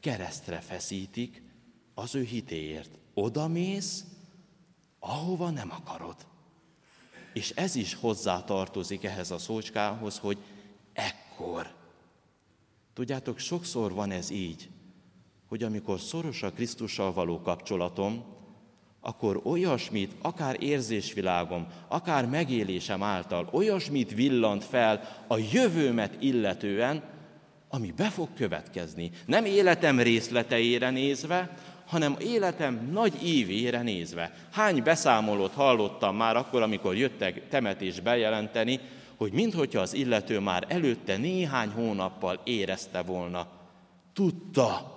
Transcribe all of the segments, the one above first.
keresztre feszítik az ő hitéért. Odamész, ahova nem akarod. És ez is hozzátartozik ehhez a szócskához, hogy ekkor. Tudjátok, sokszor van ez így, hogy amikor szoros a Krisztussal való kapcsolatom, akkor olyasmit, akár érzésvilágom, akár megélésem által, olyasmit villant fel a jövőmet illetően, ami be fog következni. Nem életem részleteire nézve, hanem életem nagy ívére nézve. Hány beszámolót hallottam már akkor, amikor jöttek temetést bejelenteni, hogy minthogyha az illető már előtte néhány hónappal érezte volna, tudta,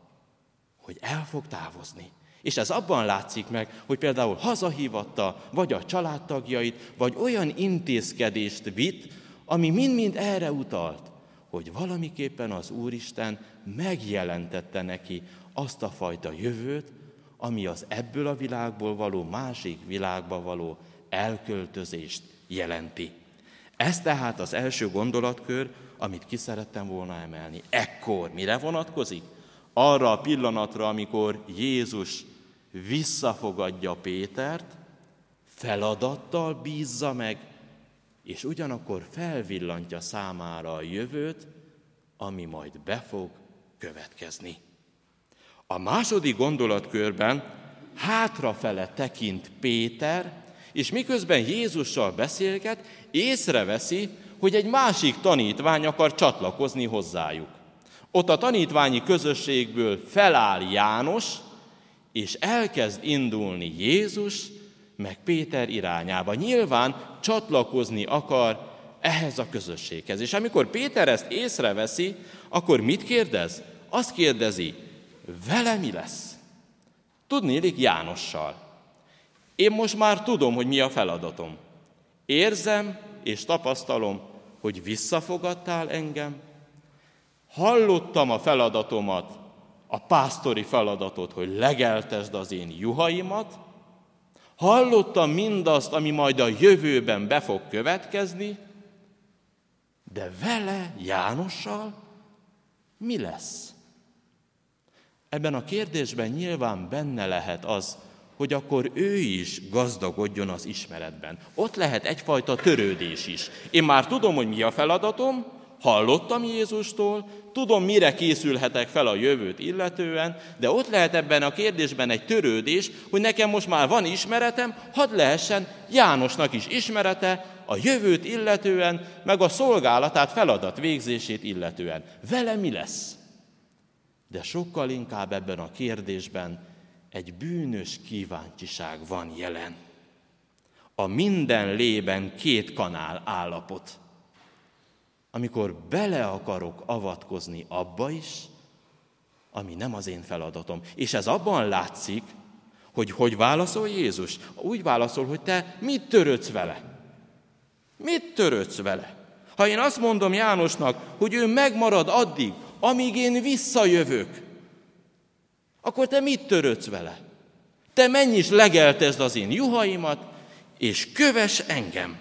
hogy el fog távozni. És ez abban látszik meg, hogy például hazahívatta, vagy a családtagjait, vagy olyan intézkedést vitt, ami mind-mind erre utalt, hogy valamiképpen az Úristen megjelentette neki azt a fajta jövőt, ami az ebből a világból való másik világba való elköltözést jelenti. Ez tehát az első gondolatkör, amit ki szerettem volna emelni. Ekkor mire vonatkozik? Arra a pillanatra, amikor Jézus visszafogadja Pétert, feladattal bízza meg, és ugyanakkor felvillantja számára a jövőt, ami majd be fog következni. A második gondolatkörben hátrafele tekint Péter, és miközben Jézussal beszélget, észreveszi, hogy egy másik tanítvány akar csatlakozni hozzájuk. Ott a tanítványi közösségből feláll János, és elkezd indulni Jézus, meg Péter irányába. Nyilván csatlakozni akar ehhez a közösséghez. És amikor Péter ezt észreveszi, akkor mit kérdez? Azt kérdezi, vele mi lesz? Tudnélik Jánossal. Én most már tudom, hogy mi a feladatom. Érzem és tapasztalom, hogy visszafogadtál engem. Hallottam a feladatomat, a pásztori feladatot, hogy legeltesd az én juhaimat. Hallottam mindazt, ami majd a jövőben be fog következni, de vele, Jánossal mi lesz? Ebben a kérdésben nyilván benne lehet az, hogy akkor ő is gazdagodjon az ismeretben. Ott lehet egyfajta törődés is. Én már tudom, hogy mi a feladatom, hallottam Jézustól, tudom, mire készülhetek fel a jövőt illetően, de ott lehet ebben a kérdésben egy törődés, hogy nekem most már van ismeretem, hadd lehessen Jánosnak is ismerete a jövőt illetően, meg a szolgálatát, feladat végzését illetően. Vele mi lesz? De sokkal inkább ebben a kérdésben egy bűnös kíváncsiság van jelen. A minden lében két kanál állapot. Amikor bele akarok avatkozni abba is, ami nem az én feladatom. És ez abban látszik, hogy válaszol Jézus? Úgy válaszol, hogy te mit törődsz vele? Mit törődsz vele? Ha én azt mondom Jánosnak, hogy ő megmarad addig, amíg én visszajövök, akkor te mit törődsz vele? Te menj is legeltesd az én juhaimat, és kövess engem.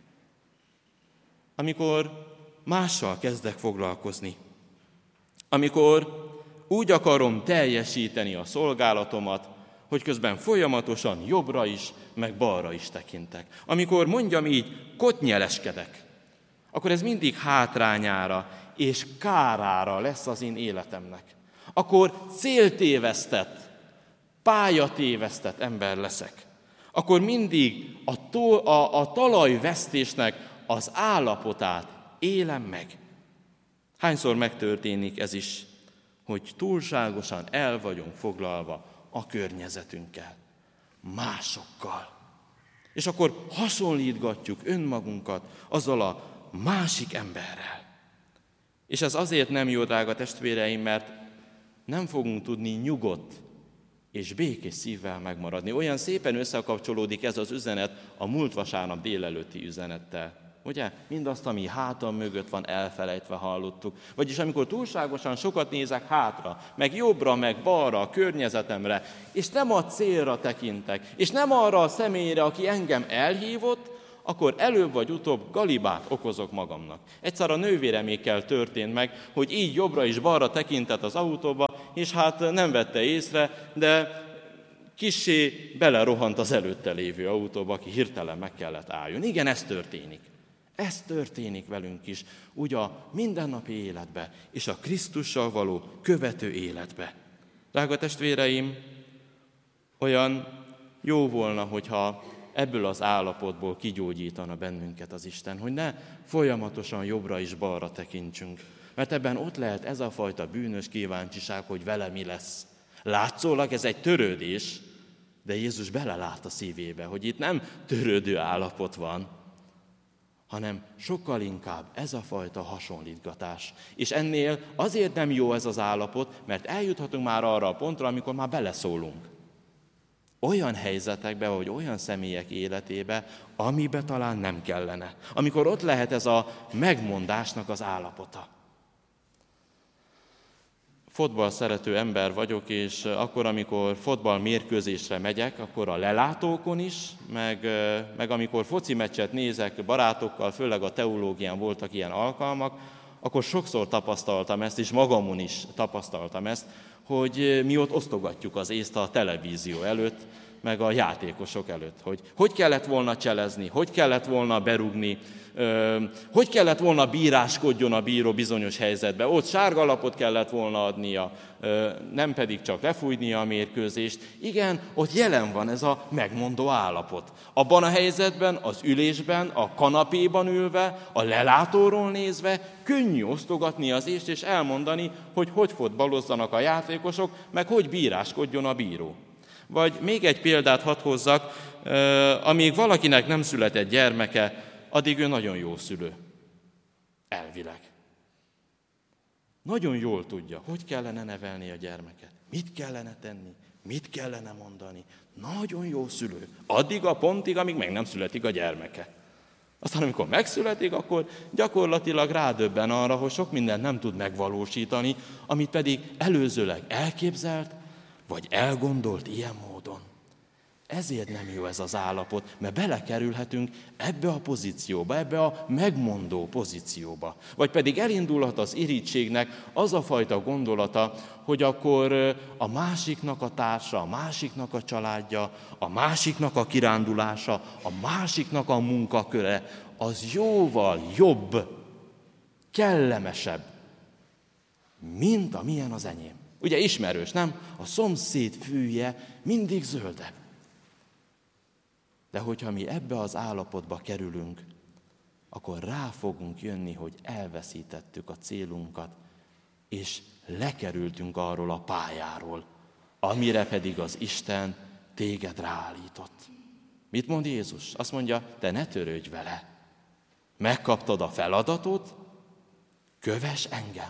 Amikor mással kezdek foglalkozni, amikor úgy akarom teljesíteni a szolgálatomat, hogy közben folyamatosan jobbra is, meg balra is tekintek. Amikor mondjam így, kotnyeleskedek, akkor ez mindig hátrányára és kárára lesz az én életemnek. Akkor céltévesztett, pályatévesztett ember leszek. Akkor mindig a talajvesztésnek az állapotát élem meg. Hányszor megtörténik ez is, hogy túlságosan el vagyunk foglalva a környezetünkkel, másokkal. És akkor hasonlítgatjuk önmagunkat azzal a másik emberrel. És ez azért nem jó, drága testvéreim, mert nem fogunk tudni nyugodt és békés szívvel megmaradni. Olyan szépen összekapcsolódik ez az üzenet a múlt vasárnap délelőtti üzenettel. Ugye? Mindazt, ami hátam mögött van, elfelejtve hallottuk. Vagyis amikor túlságosan sokat nézek hátra, meg jobbra, meg balra, a környezetemre, és nem a célra tekintek, és nem arra a személyre, aki engem elhívott, akkor előbb vagy utóbb galibát okozok magamnak. Egyszer a nővéremékkel történt meg, hogy így jobbra és balra tekintett az autóba, és hát nem vette észre, de kissé belerohant az előtte lévő autóba, aki hirtelen meg kellett álljon. Igen, ez történik. Ez történik velünk is, úgy a mindennapi életbe, és a Krisztussal való követő életbe. Drága testvéreim, olyan jó volna, hogyha ebből az állapotból kigyógyítana bennünket az Isten, hogy ne folyamatosan jobbra és balra tekintsünk. Mert ebben ott lehet ez a fajta bűnös kíváncsiság, hogy vele mi lesz. Látszólag ez egy törődés, de Jézus belelát a szívébe, hogy itt nem törődő állapot van, hanem sokkal inkább ez a fajta hasonlítgatás. És ennél azért nem jó ez az állapot, mert eljuthatunk már arra a pontra, amikor már beleszólunk. Olyan helyzetekbe, vagy olyan személyek életébe, amibe talán nem kellene. Amikor ott lehet ez a megmondásnak az állapota. Fotball szerető ember vagyok, és akkor, amikor fotball mérkőzésre megyek, akkor a lelátókon is, meg amikor foci meccset nézek barátokkal, főleg a teológián voltak ilyen alkalmak, akkor sokszor tapasztaltam ezt, és magamon is tapasztaltam ezt, hogy mi ott osztogatjuk az észt a televízió előtt, meg a játékosok előtt, hogy kellett volna cselezni, hogy kellett volna berúgni, hogy kellett volna bíráskodjon a bíró bizonyos helyzetben. Ott sárga lapot kellett volna adnia, nem pedig csak lefújnia a mérkőzést. Igen, ott jelen van ez a megmondó állapot. Abban a helyzetben, az ülésben, a kanapéban ülve, a lelátóról nézve könnyű osztogatni az észt és elmondani, hogy fotballozzanak a játékosok, meg hogy bíráskodjon a bíró. Vagy még egy példát hadd hozzak, amíg valakinek nem született gyermeke, addig ő nagyon jó szülő. Elvileg. Nagyon jól tudja, hogy kellene nevelni a gyermeket, mit kellene tenni, mit kellene mondani. Nagyon jó szülő. Addig a pontig, amíg meg nem születik a gyermeke. Aztán, amikor megszületik, akkor gyakorlatilag rádöbben arra, hogy sok mindent nem tud megvalósítani, amit pedig előzőleg elképzelt, vagy elgondolt ilyen módon. Ezért nem jó ez az állapot, mert belekerülhetünk ebbe a pozícióba, ebbe a megmondó pozícióba. Vagy pedig elindulhat az irítségnek az a fajta gondolata, hogy akkor a másiknak a társa, a másiknak a családja, a másiknak a kirándulása, a másiknak a munkaköre, az jóval jobb, kellemesebb, mint amilyen az enyém. Ugye ismerős, nem? A szomszéd fűje mindig zöldebb. De hogyha mi ebbe az állapotba kerülünk, akkor rá fogunk jönni, hogy elveszítettük a célunkat, és lekerültünk arról a pályáról, amire pedig az Isten téged ráállított. Mit mond Jézus? Azt mondja, te ne törődj vele. Megkaptad a feladatot, kövess engem.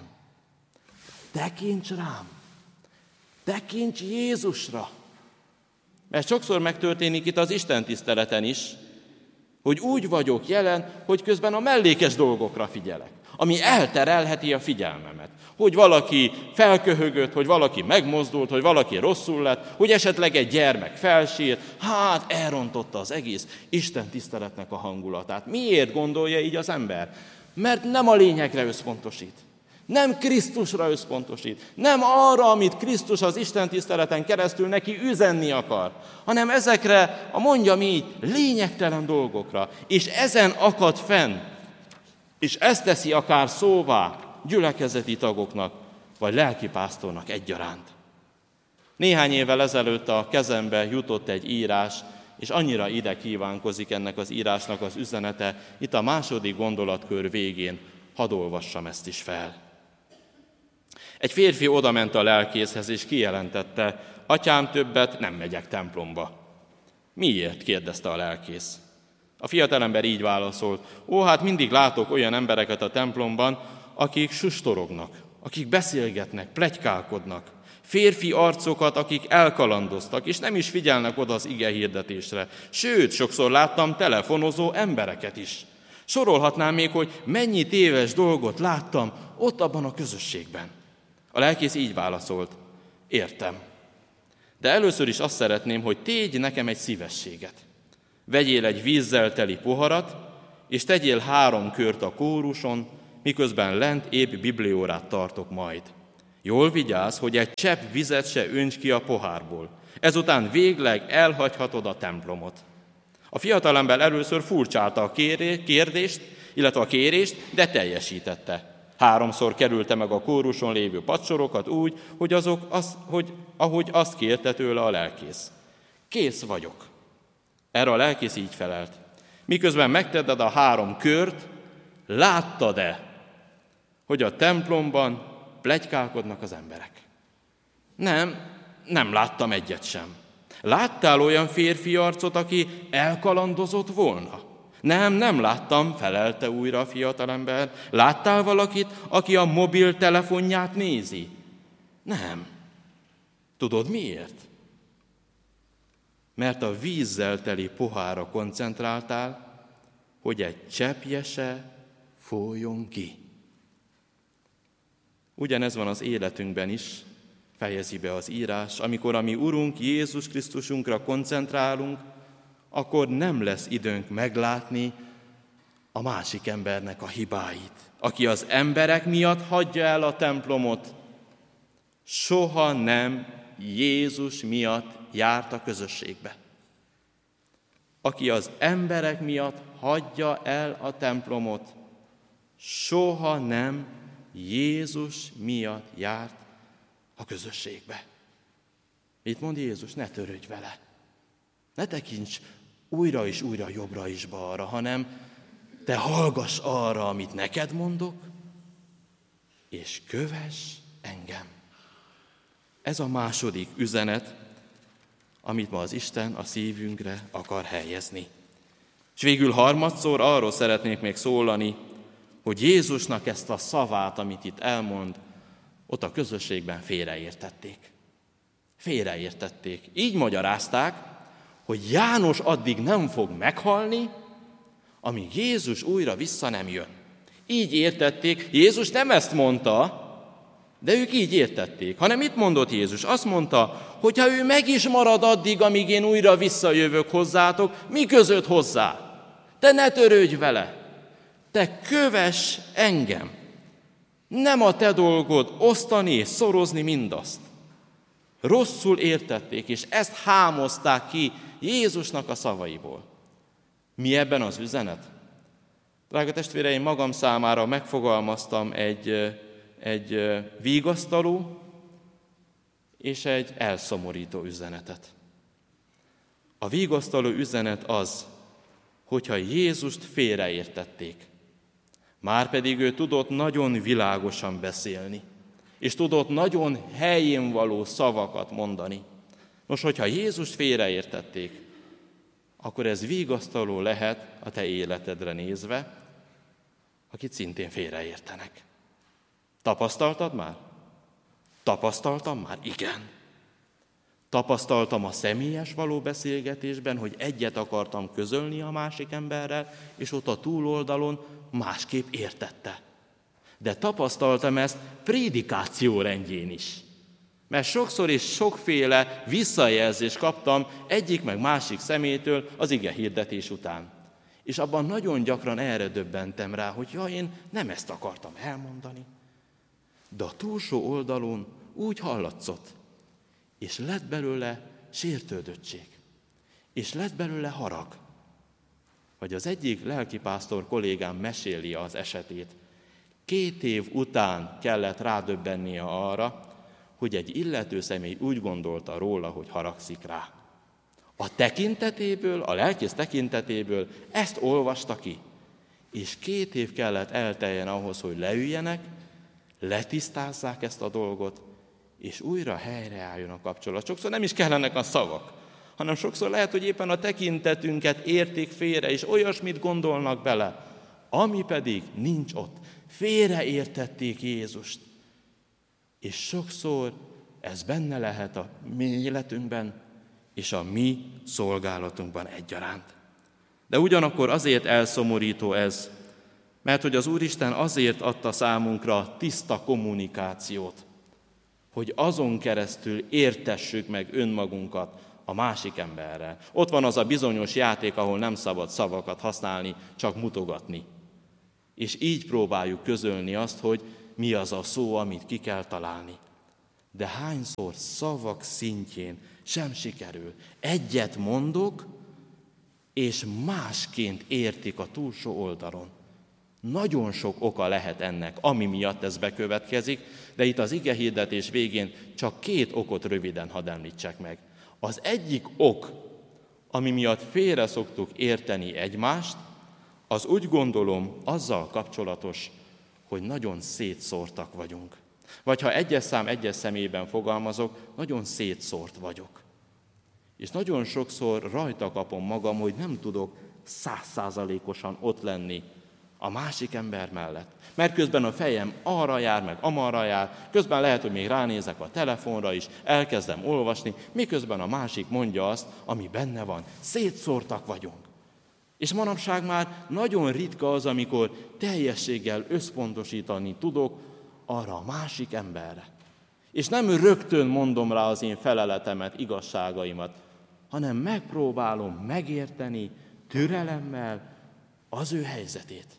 Tekints rám. Tekints Jézusra. Mert sokszor megtörténik itt az Isten tiszteleten is, hogy úgy vagyok jelen, hogy közben a mellékes dolgokra figyelek, ami elterelheti a figyelmemet. Hogy valaki felköhögött, hogy valaki megmozdult, hogy valaki rosszul lett, hogy esetleg egy gyermek felsírt, hát elrontotta az egész Isten tiszteletnek a hangulatát. Miért gondolja így az ember? Mert nem a lényegre összpontosít. Nem Krisztusra összpontosít, nem arra, amit Krisztus az Isten tiszteleten keresztül neki üzenni akar, hanem ezekre, mondjam így, lényegtelen dolgokra, és ezen akad fenn, és ezt teszi akár szóvá gyülekezeti tagoknak, vagy lelkipásztornak egyaránt. Néhány évvel ezelőtt a kezembe jutott egy írás, és annyira ide kívánkozik ennek az írásnak az üzenete, itt a második gondolatkör végén, hadd olvassam ezt is fel. Egy férfi odament a lelkészhez, és kijelentette, atyám, többet nem megyek templomba. Miért? kérdezte a lelkész. A fiatalember így válaszolt, hát mindig látok olyan embereket a templomban, akik sustorognak, akik beszélgetnek, pletykálkodnak. Férfi arcokat, akik elkalandoztak, és nem is figyelnek oda az ige hirdetésre. Sőt, sokszor láttam telefonozó embereket is. Sorolhatnám még, hogy mennyi téves dolgot láttam ott abban a közösségben. A lelkész így válaszolt, értem. De először is azt szeretném, hogy tégy nekem egy szívességet. Vegyél egy vízzel teli poharat, és tegyél 3 kört a kóruson, miközben lent épp bibliórát tartok majd. Jól vigyázz, hogy egy csepp vizet se önts ki a pohárból. Ezután végleg elhagyhatod a templomot. A fiatalember először furcsálta a kérdést, illetve a kérést, de teljesítette. 3-szor kerülte meg a kóruson lévő padsorokat úgy, ahogy azt kérte tőle a lelkész. Kész vagyok. Erre a lelkész így felelt. Miközben megtetted a 3 kört, láttad-e, hogy a templomban pletykálkodnak az emberek? Nem láttam egyet sem. Láttál olyan férfi arcot, aki elkalandozott volna? Nem láttam, felelte újra a fiatalember. Láttál valakit, aki a mobiltelefonját nézi? Nem. Tudod miért? Mert a vízzel teli pohárra koncentráltál, hogy egy cseppje se folyjon ki. Ugyanez van az életünkben is, fejezi be az írás, amikor a mi Urunk Jézus Krisztusunkra koncentrálunk, akkor nem lesz időnk meglátni a másik embernek a hibáit. Aki az emberek miatt hagyja el a templomot, soha nem Jézus miatt járt a közösségbe. Aki az emberek miatt hagyja el a templomot, soha nem Jézus miatt járt a közösségbe. Itt mond Jézus, ne törődj vele. Ne tekints újra és újra jobbra és balra, hanem te hallgass arra, amit neked mondok, és kövess engem. Ez a második üzenet, amit ma az Isten a szívünkre akar helyezni. És végül harmadszor arról szeretnék még szólani, hogy Jézusnak ezt a szavát, amit itt elmond, ott a közösségben félreértették. Félreértették. Így magyarázták, hogy János addig nem fog meghalni, amíg Jézus újra vissza nem jön. Így értették. Jézus nem ezt mondta, de ők így értették. Hanem mit mondott Jézus? Azt mondta, hogy ha ő meg is marad addig, amíg én újra visszajövök hozzátok, mi között hozzá? Te ne törődj vele. Te kövess engem. Nem a te dolgod osztani és szorozni mindazt. Rosszul értették, és ezt hámozták ki Jézusnak a szavaiból. Mi ebben az üzenet? Drága testvéreim, magam számára megfogalmaztam egy vigasztaló és egy elszomorító üzenetet. A vigasztaló üzenet az, hogyha Jézust félreértették, márpedig ő tudott nagyon világosan beszélni, és tudott nagyon helyén való szavakat mondani. Nos, hogyha Jézust félreértették, akkor ez vigasztaló lehet a te életedre nézve, akit szintén félreértenek. Tapasztaltad már? Tapasztaltam már? Igen. Tapasztaltam a személyes való beszélgetésben, hogy egyet akartam közölni a másik emberrel, és ott a túloldalon másképp értette. De tapasztaltam ezt prédikáció rendjén is. Mert sokszor és sokféle visszajelzést kaptam egyik meg másik szemétől az ige hirdetés után. És abban nagyon gyakran erre döbbentem rá, hogy én nem ezt akartam elmondani. De a túlsó oldalon úgy hallatszott, és lett belőle sértődöttség, és lett belőle harag. Vagy az egyik lelkipásztor kollégám meséli az esetét. 2 év után kellett rádöbbennie arra, hogy egy illető személy úgy gondolta róla, hogy haragszik rá. A tekintetéből, a lelkész tekintetéből ezt olvasta ki. És 2 év kellett elteljen ahhoz, hogy leüljenek, letisztázzák ezt a dolgot, és újra helyreálljon a kapcsolat. Sokszor nem is kellenek a szavak, hanem sokszor lehet, hogy éppen a tekintetünket érték félre, és olyasmit gondolnak bele, ami pedig nincs ott. Félreértették Jézust. És sokszor ez benne lehet a mi életünkben, és a mi szolgálatunkban egyaránt. De ugyanakkor azért elszomorító ez, mert hogy az Úristen azért adta számunkra tiszta kommunikációt, hogy azon keresztül értessük meg önmagunkat a másik emberrel. Ott van az a bizonyos játék, ahol nem szabad szavakat használni, csak mutogatni. És így próbáljuk közölni azt, hogy mi az a szó, amit ki kell találni. de hányszor szavak szintjén sem sikerül. Egyet mondok, és másként értik a túlsó oldalon. Nagyon sok oka lehet ennek, ami miatt ez bekövetkezik, de itt az igehirdetés végén csak 2 okot röviden hadd említsek meg. Az egyik ok, ami miatt félre szoktuk érteni egymást, az úgy gondolom azzal kapcsolatos, hogy nagyon szétszórtak vagyunk. Vagy ha egyes szám egyes személyben fogalmazok, nagyon szétszórt vagyok. És nagyon sokszor rajta kapom magam, hogy nem tudok 100%-osan ott lenni a másik ember mellett. Mert közben a fejem arra jár, meg amarra jár, közben lehet, hogy még ránézek a telefonra is, elkezdem olvasni, miközben a másik mondja azt, ami benne van. Szétszórtak vagyunk. És manapság már nagyon ritka az, amikor teljességgel összpontosítani tudok arra a másik emberre. És nem rögtön mondom rá az én feleletemet, igazságaimat, hanem megpróbálom megérteni türelemmel az ő helyzetét.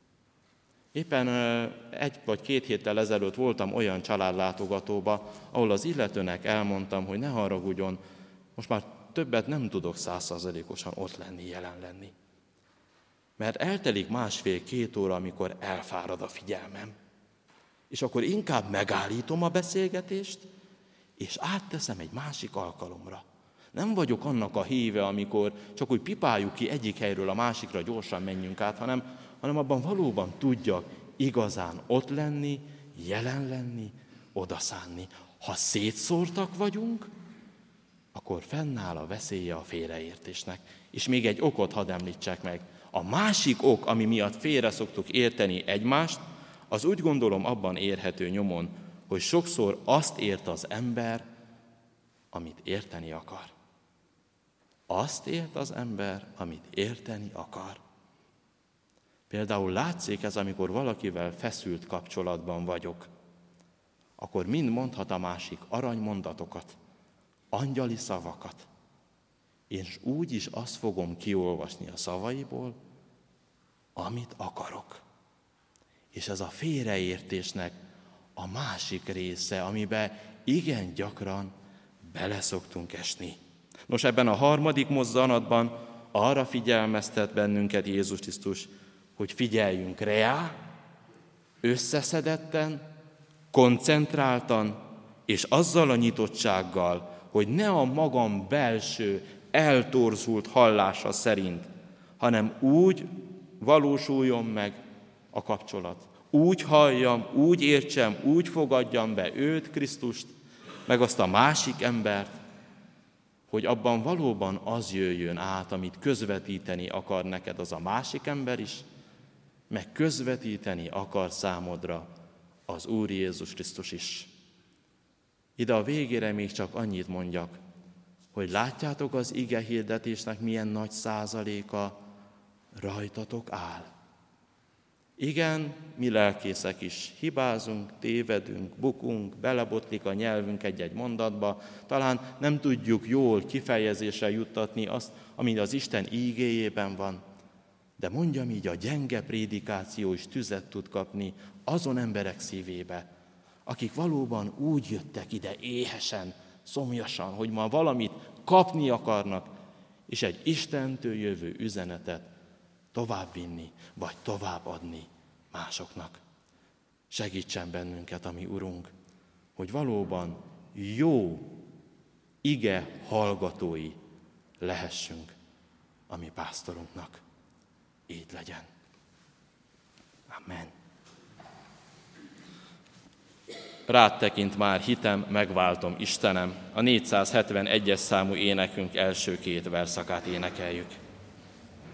Éppen 1 vagy 2 héttel ezelőtt voltam olyan családlátogatóba, ahol az illetőnek elmondtam, hogy ne haragudjon, most már többet nem tudok 100%-osan ott lenni, jelen lenni. Mert eltelik 1,5-2 óra, amikor elfárad a figyelmem. És akkor inkább megállítom a beszélgetést, és átteszem egy másik alkalomra. Nem vagyok annak a híve, amikor csak úgy pipáljuk ki egyik helyről a másikra, gyorsan menjünk át, hanem abban valóban tudjak igazán ott lenni, jelen lenni, odaszánni. Ha szétszórtak vagyunk, akkor fennáll a veszélye a félreértésnek. És még egy okot hadd említsek meg. A másik ok, ami miatt félre szoktuk érteni egymást, az úgy gondolom abban érhető nyomon, hogy sokszor azt ért az ember, amit érteni akar. Azt ért az ember, amit érteni akar. Például látszik ez, amikor valakivel feszült kapcsolatban vagyok, akkor mind mondhat a másik aranymondatokat, angyali szavakat, és úgy is azt fogom kiolvasni a szavaiból, amit akarok. És ez a félreértésnek a másik része, amiben igen gyakran beleszoktunk esni. Nos, ebben a harmadik mozzanatban arra figyelmeztet bennünket Jézus Krisztus, hogy figyeljünk rá, összeszedetten, koncentráltan, és azzal a nyitottsággal, hogy ne a magam belső, eltorzult hallása szerint, hanem úgy valósuljon meg a kapcsolat. Úgy halljam, úgy értsem, úgy fogadjam be őt, Krisztust, meg azt a másik embert, hogy abban valóban az jöjjön át, amit közvetíteni akar neked az a másik ember is, meg közvetíteni akar számodra az Úr Jézus Krisztus is. Ide a végére még csak annyit mondjak, hogy látjátok az ige hirdetésnek milyen nagy százaléka rajtatok áll. Igen, mi lelkészek is hibázunk, tévedünk, bukunk, belebotlik a nyelvünk egy-egy mondatba, talán nem tudjuk jól kifejezésre juttatni azt, ami az Isten ígéjében van, de mondjam így, a gyenge prédikáció is tüzet tud kapni azon emberek szívébe, akik valóban úgy jöttek ide éhesen, szomjasan, hogy ma valamit kapni akarnak, és egy Istentől jövő üzenetet továbbvinni, vagy továbbadni másoknak. Segítsen bennünket, ami Urunk, hogy valóban jó ige hallgatói lehessünk a mi pásztorunknak. Így legyen. Amen. Rád tekint már hitem, megváltom Istenem. A 471-es számú énekünk első 2 verszakát énekeljük.